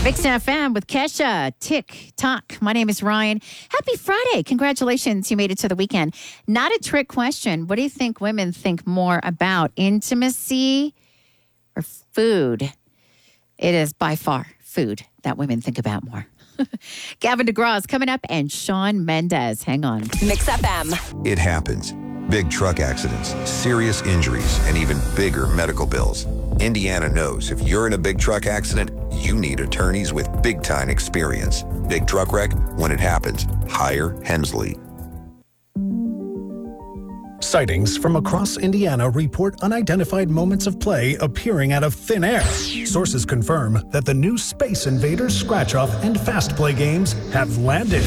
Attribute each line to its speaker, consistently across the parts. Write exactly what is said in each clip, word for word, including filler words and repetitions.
Speaker 1: Mix F M with Kesha, Tick Tock. My name is Ryan. Happy Friday. Congratulations. You made it to the weekend. Not a trick question. What do you think women think more about, intimacy or food? It is by far food that women think about more. Gavin DeGraw is coming up and Shawn Mendes. Hang on.
Speaker 2: Mix F M.
Speaker 3: It happens. Big truck accidents, serious injuries, and even bigger medical bills. Indiana knows if you're in a big truck accident, you need attorneys with big-time experience. Big truck wreck, when it happens, hire Hensley.
Speaker 4: Sightings from across Indiana report unidentified moments of play appearing out of thin air. Sources confirm that the new Space Invaders Scratch-Off and Fast Play games have landed.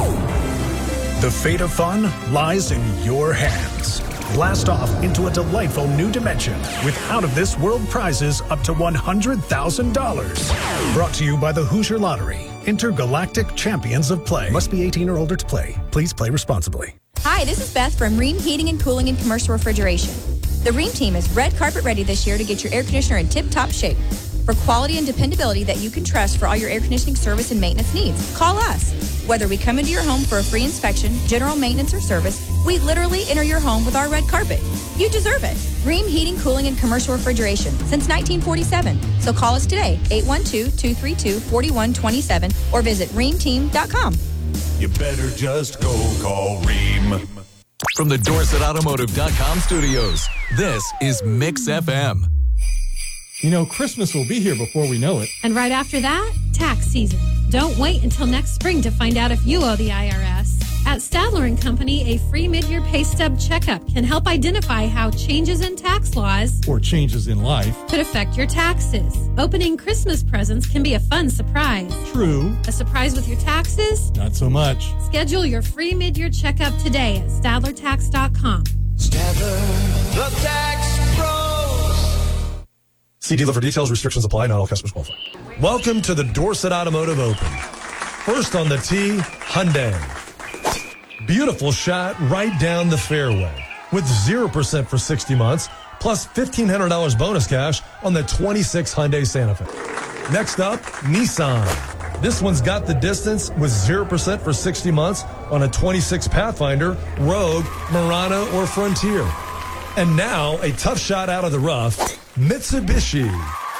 Speaker 4: The fate of fun lies in your hands. Blast off into a delightful new dimension with out-of-this-world prizes up to one hundred thousand dollars. Brought to you by the Hoosier Lottery. Intergalactic Champions of Play. Must be eighteen or older to play. Please play responsibly.
Speaker 5: Hi, this is Beth from Ream Heating and Cooling and Commercial Refrigeration. The Ream team is red carpet ready this year to get your air conditioner in tip-top shape. For quality and dependability that you can trust for all your air conditioning service and maintenance needs, call us. Whether we come into your home for a free inspection, general maintenance, or service, we literally enter your home with our red carpet. You deserve it. Ream Heating, Cooling, and Commercial Refrigeration since nineteen forty-seven. So call us today, eight one two, two three two, four one two seven, or visit ream team dot com.
Speaker 6: You better just go call Ream.
Speaker 7: From the Dorset Automotive dot com studios, this is Mix F M.
Speaker 8: You know, Christmas will be here before we know it.
Speaker 9: And right after that, tax season. Don't wait until next spring to find out if you owe the I R S. At Stadler and Company, a free mid-year pay stub checkup can help identify how changes in tax laws
Speaker 8: or changes in life
Speaker 9: could affect your taxes. Opening Christmas presents can be a fun surprise.
Speaker 8: True.
Speaker 9: A surprise with your taxes?
Speaker 8: Not so much.
Speaker 9: Schedule your free mid-year checkup today at Stadler Tax dot com.
Speaker 6: Stadler, the tax pros.
Speaker 10: See dealer for details. Restrictions apply. Not all customers qualify. Welcome to the Dorset Automotive Open. First on the tee, Hyundai. Beautiful shot right down the fairway with zero percent for sixty months plus fifteen hundred dollars bonus cash on the twenty-six Hyundai Santa Fe. Next up, Nissan. This one's got the distance with zero percent for sixty months on a twenty-six Pathfinder, Rogue, Murano, or Frontier. And now a tough shot out of the rough, Mitsubishi.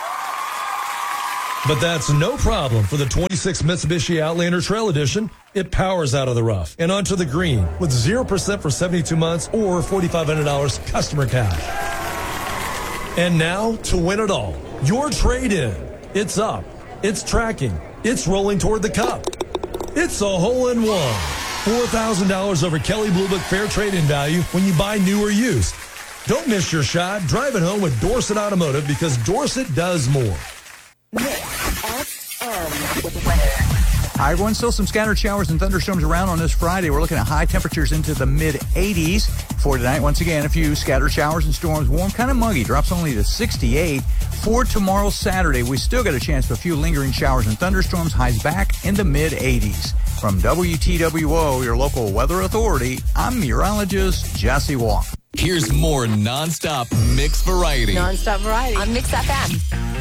Speaker 10: But that's no problem for the twenty-six Mitsubishi Outlander Trail Edition. It powers out of the rough and onto the green with zero percent for seventy-two months or four thousand five hundred dollars customer cash. And now to win it all, your trade-in. It's up. It's tracking. It's rolling toward the cup. It's a hole-in-one. four thousand dollars over Kelley Blue Book Fair Trade-in value when you buy new or used. Don't miss your shot. Drive it home with Dorset Automotive because Dorset does more.
Speaker 2: Mix F M with weather.
Speaker 11: Hi, everyone. Still some scattered showers and thunderstorms around on this Friday. We're looking at high temperatures into the mid eighties for tonight. Once again, a few scattered showers and storms. Warm, kind of muggy. Drops only to sixty-eight. For tomorrow, Saturday, we still got a chance for a few lingering showers and thunderstorms. Highs back in the mid eighties. From W T W O, your local weather authority, I'm meteorologist Jesse Walk.
Speaker 7: Here's more nonstop mix variety.
Speaker 2: Nonstop variety on Mix F M.